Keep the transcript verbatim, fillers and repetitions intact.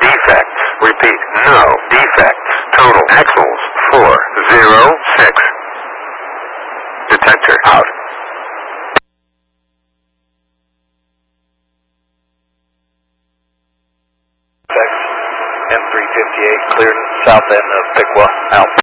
defects. Repeat, no defects. Total axles, four zero six. Detector out. M three fifty-eight cleared south end of Piqua, out.